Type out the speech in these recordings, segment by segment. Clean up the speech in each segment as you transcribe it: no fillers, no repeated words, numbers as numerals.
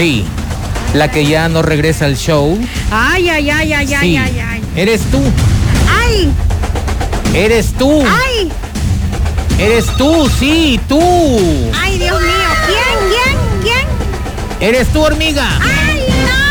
Sí, la que ya no regresa al show. Ay. Sí. Eres tú. Ay. Eres tú. Ay. Eres tú, sí, tú. Ay, Dios mío. ¿Quién? Eres tú, hormiga. Ay,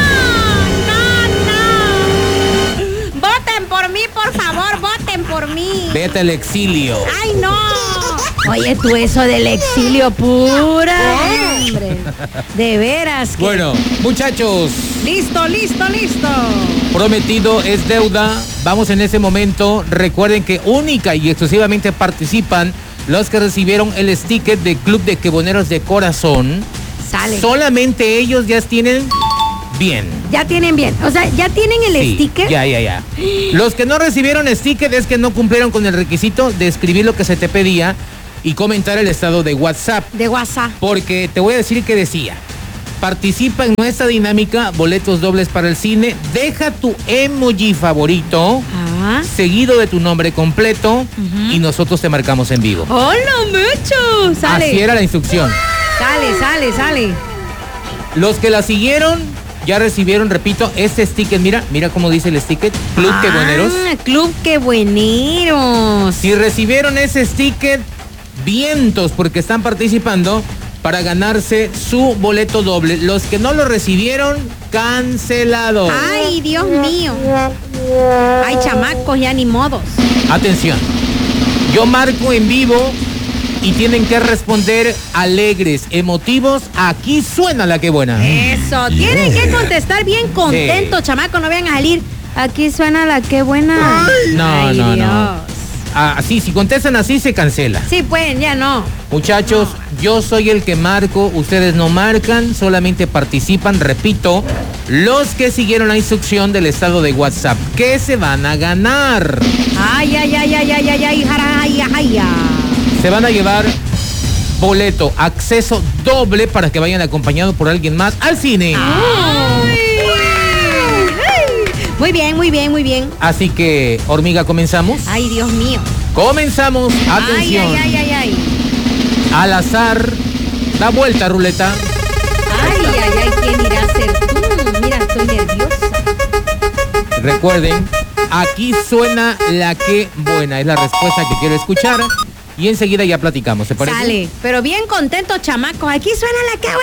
no. Voten por mí, por favor, voten por mí. Vete al exilio. Ay, no. Oye, tú eso del exilio pura, hombre. De veras. Que... Bueno, muchachos. Listo. Prometido es deuda. Vamos en ese momento. Recuerden que única y exclusivamente participan los que recibieron el sticker de Club de Queboneros de Corazón. Sale. Solamente ellos ya tienen bien. Ya tienen bien. O sea, ya tienen el sticker. Ya. Los que no recibieron sticker es que no cumplieron con el requisito de escribir lo que se te pedía y comentar el estado de WhatsApp. De WhatsApp. Porque te voy a decir que decía: participa en nuestra dinámica, boletos dobles para el cine, deja tu emoji favorito, seguido de tu nombre completo, y nosotros te marcamos en vivo. ¡Hola, mucho! Sale. Así era la instrucción. Sale. Los que la siguieron ya recibieron, repito, este sticker. Mira cómo dice el sticker, Club Queboneros. Club Queboneros. Si recibieron ese sticker, vientos, porque están participando para ganarse su boleto doble. Los que no lo recibieron, cancelado. Ay, Dios mío. Ay, chamacos, ya ni modos. Atención, yo marco en vivo y tienen que responder alegres, emotivos. Aquí suena la que buena. Eso, tienen que contestar bien contentos, chamacos, no vayan a salir. Aquí suena la que buena. No. Dios. Así, si contestan así, se cancela. Sí, pueden, ya no. Muchachos, yo soy el que marco, ustedes no marcan, solamente participan, repito, los que siguieron la instrucción del estado de WhatsApp. ¿Qué se van a ganar? Ay. Se van a llevar boleto, acceso doble para que vayan acompañados por alguien más al cine. Ay. Muy bien. Así que, hormiga, ¿comenzamos? Ay, Dios mío. Comenzamos, atención. Ay. Al azar, da vuelta, ruleta. Ay, ¿quién irá a ser tú? Mira, estoy nerviosa. Recuerden, aquí suena la que buena, es la respuesta que quiero escuchar. Y enseguida ya platicamos, ¿se parece? Sale, pero bien contentos, chamacos. Aquí suena la que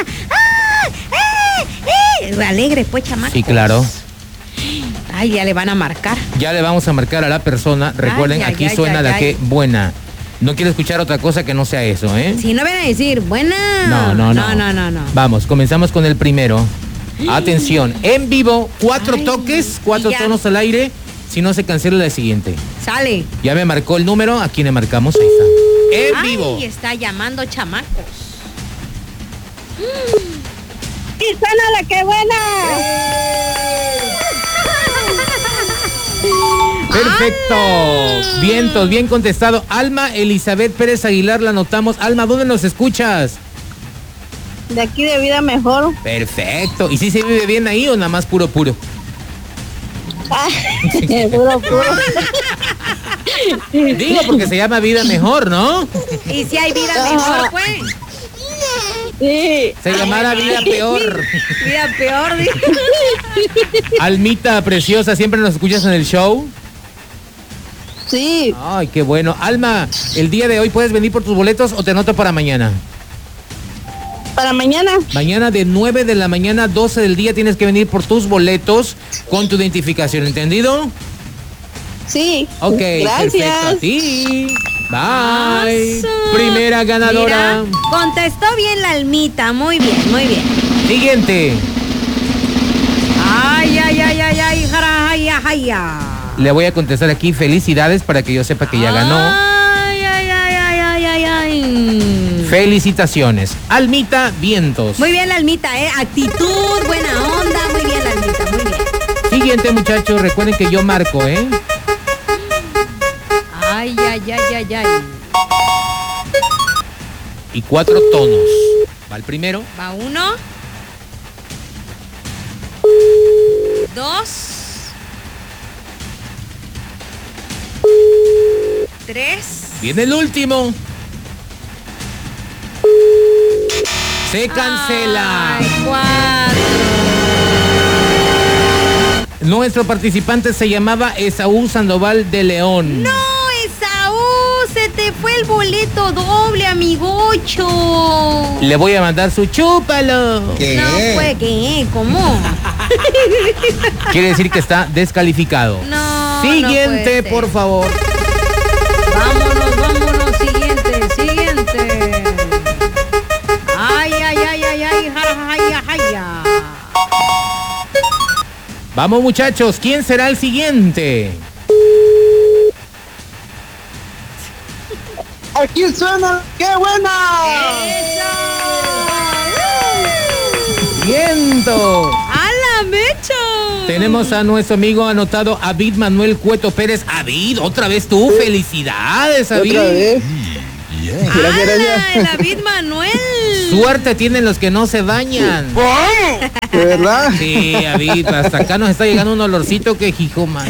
buena. Alegres, pues, chamacos. Sí, claro. Ay, ya le van a marcar. Ya le vamos a marcar a la persona. Recuerden, aquí suena la que buena. No quiero escuchar otra cosa que no sea eso, ¿eh? Si no van a decir buena. No. Vamos, comenzamos con el primero. Atención, en vivo, 4 toques, 4 tonos al aire. Si no, se cancela la siguiente. Sale. Ya me marcó el número. ¿A quién le marcamos? Ahí está. En vivo. Ay, está llamando, chamacos. ¡Y suena la que buena! Perfecto. Vientos, bien contestado. Alma Elizabeth Pérez Aguilar, la anotamos. Alma, ¿dónde nos escuchas? De aquí de Vida Mejor. Perfecto. ¿Y si se vive bien ahí o nada más puro? Puro. Digo, porque se llama Vida Mejor, ¿no? ¿Y si hay vida mejor, pues? Sí. Se llamara Vida Peor. Vida peor, Almita preciosa, ¿siempre nos escuchas en el show? Sí. Ay, qué bueno. Alma, el día de hoy puedes venir por tus boletos o te anoto para mañana. Para mañana. Mañana de 9 de la mañana a 12 del día tienes que venir por tus boletos con tu identificación, ¿entendido? Sí. Ok, gracias. Perfecto. A ti. Bye. Primera ganadora. Mira, contestó bien la Almita. Muy bien. Siguiente. Ay. Le voy a contestar aquí felicidades para que yo sepa que ya ganó. Ay. Felicitaciones. Almita Vientos. Muy bien la Almita, actitud, buena onda. Muy bien la Almita, muy bien. Siguiente, muchachos. Recuerden que yo marco, Ay. Y 4 tonos. Va el primero. Va 1, 2, 3. Viene el último. Se cancela. Ay, 4. Nuestro participante se llamaba Esaú Sandoval de León. No, Esaú, se te fue el boleto doble, amigocho. Le voy a mandar su chúpalo. ¿Qué? No fue, ¿qué? ¿Cómo? Quiere decir que está descalificado. No, Siguiente, no puede ser. por favor. Vámonos, siguiente. Ay, ay. Vamos, muchachos, ¿quién será el siguiente? Aquí suena, ¡qué buena! ¡Viento! ¡A la mecha! Tenemos a nuestro amigo anotado, Avid Manuel Cueto Pérez. Avid, otra vez tú. Felicidades, Avid. Otra vez. Gracias. El David Manuel. Suerte tienen los que no se bañan. ¿De verdad? Sí, Avid, hasta acá nos está llegando un olorcito que hijo, man.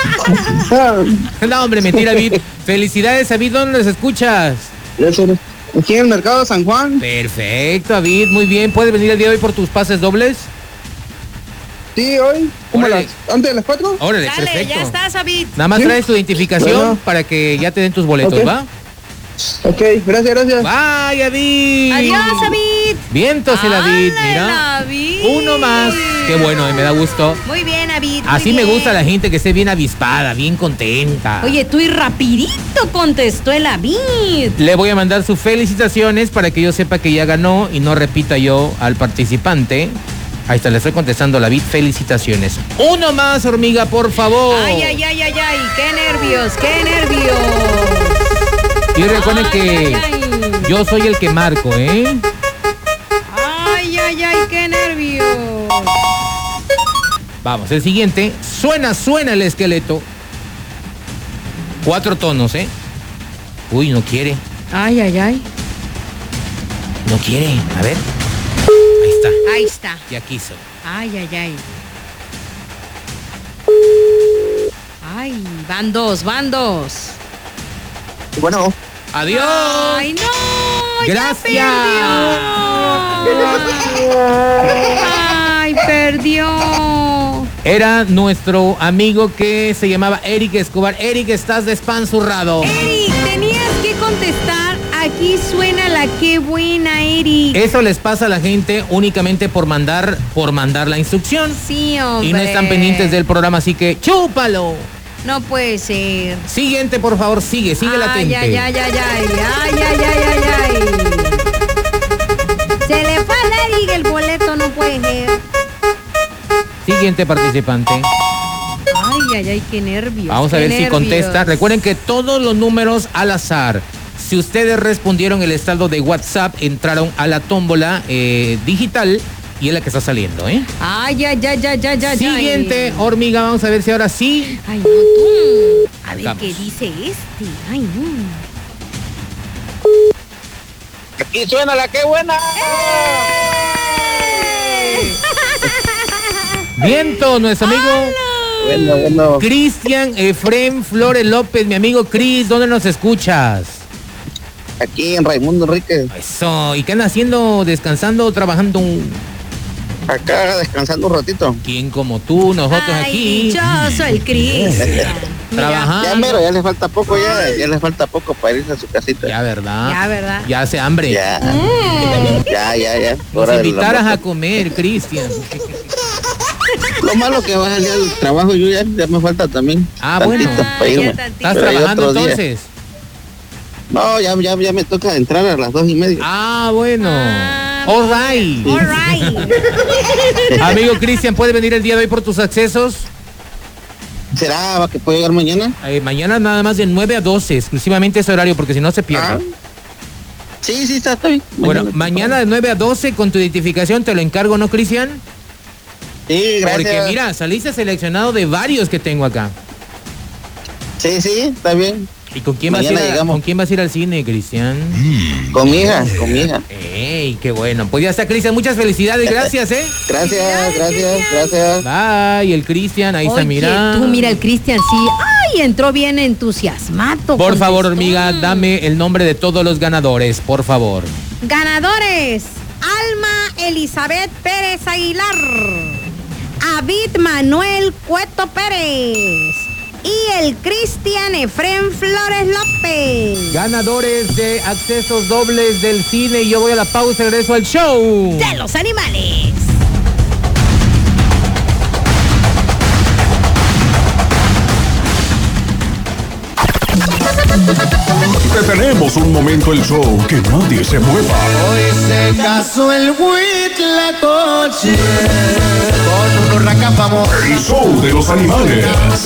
No, hombre, mentira, Avid. Felicidades, Avid, ¿dónde los escuchas? Aquí en el mercado de San Juan. Perfecto, Avid, muy bien. ¿Puedes venir el día de hoy por tus pases dobles? Sí, hoy. ¿Cómo Órale. antes de las 4? Órale, Dale, perfecto. ya estás, David. Nada más ¿Sí? traes tu identificación Bueno. para que ya te den tus boletos, Ok. ¿va? Ok, gracias. Bye, Avid. Adiós, David. Vientos el Avid, ¡Hala, mira. David! Uno más. Qué bueno, me da gusto. Muy bien, David. muy Así me bien. gusta la gente que esté bien avispada, bien contenta. Oye, tú y rapidito contestó el David. Le voy a mandar sus felicitaciones para que yo sepa que ya ganó y no repita yo al participante. Ahí está, le estoy contestando a la David. Felicitaciones. Uno más, hormiga, por favor. Ay. Qué nervios. Y recuerden que Ay. yo soy el que marco, ¿eh? Ay, qué nervios. Vamos, el siguiente. Suena el esqueleto. 4 tonos, ¿eh? Uy, no quiere. Ay. No quiere. A ver. Ahí está. Ahí está. Ya quiso. Ay. Ay, van dos. Bueno. Adiós. Ay, no. Gracias. Ya perdió. Ay, perdió. Era nuestro amigo que se llamaba Eric Escobar. Eric, estás despanzurrado. Eric, tenías que contestar. Aquí suena la qué buena, Eric. Eso les pasa a la gente únicamente por mandar la instrucción. Sí, hombre. Y no están pendientes del programa, así que chúpalo. No puede ser. Siguiente, por favor, sigue latente. Ay. Se le fue a Eric el boleto, no puede ser. Siguiente participante. Ay, qué nervios. Vamos a qué ver si nervios. contesta. Recuerden que todos los números al azar. Si ustedes respondieron el estado de WhatsApp, entraron a la tómbola digital y es la que está saliendo, ¿eh? Ay. Siguiente, hormiga, vamos a ver si ahora sí. Ay, no, tú. A ver Vamos. qué dice este. Ay, no. Aquí suena la qué buena. Viento, nuestro amigo Bueno. Cristian Efrén Flores López, mi amigo Cris, ¿dónde nos escuchas? Aquí en Raimundo Enríquez. Eso, ¿y qué andan haciendo? ¿Descansando o trabajando? Acá descansando un ratito. ¿Quién como tú? Nosotros Ay, aquí. dichoso el Cristian. Mira, Trabajando. Ya mero, ya le falta poco, ya le falta poco para irse a su casita. Ya, ¿verdad? Ya, ¿verdad? Ya hace hambre. Ya. Nos Hora del invitaras a almuerzo. comer, Cristian. Lo malo que va a salir al trabajo, yo ya me falta también. Ah, bueno. tantito para irme. ya tantito. ¿Estás Pero hay trabajando otro día. entonces? No, ya me toca entrar a las 2:30. Ah, bueno. Ah, All right. All right. Amigo Cristian, ¿puede venir el día de hoy por tus accesos? ¿Será que puedo llegar mañana? Mañana nada más de 9 a 12, exclusivamente ese horario, porque si no se pierde. Ah. Sí, está bien. Bueno, mañana de 9 a 12 con tu identificación te lo encargo, ¿no, Cristian? Sí, gracias. Porque mira, saliste seleccionado de varios que tengo acá. Sí, está bien. ¿Y con quién, Mañana llegamos. ¿con quién vas a ir al cine, Cristian? Con mi hija. ¡Ey, qué bueno! Pues ya está, Cristian, muchas felicidades, gracias, ¿eh? Gracias. Bye, el Cristian, ahí está, Oye, mira. tú mira el Cristian, sí. Ay, entró bien entusiasmado. Por favor, contestó. hormiga, dame el nombre de todos los ganadores, por favor. Ganadores Alma Elizabeth Pérez Aguilar, Abid Manuel Cueto Pérez y el Cristian Efrén Flores López. Ganadores de accesos dobles del cine. Yo voy a la pausa y regreso al show de los animales. Detenemos un momento el show, que nadie se mueva. Hoy se casó el Huitlacoche con un huracán famoso. El show de los animales.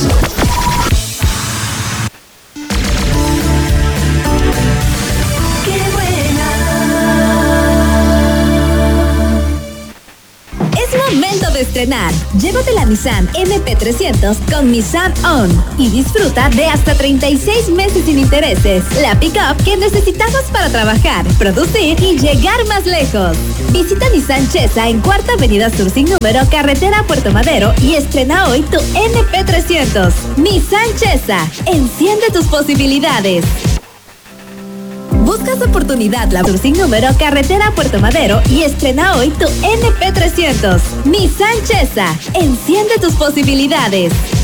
Momento de estrenar. Llévate la Nissan NP300 con Nissan On y disfruta de hasta 36 meses sin intereses. La pick-up que necesitabas para trabajar, producir y llegar más lejos. Visita Nissan Chesa en Cuarta Avenida Sur sin número, carretera Puerto Madero, y estrena hoy tu NP300. Nissan Chesa, enciende tus posibilidades. Buscas oportunidad la Sur sin número, carretera Puerto Madero, y estrena hoy tu NP300. Nissan Chesa, enciende tus posibilidades.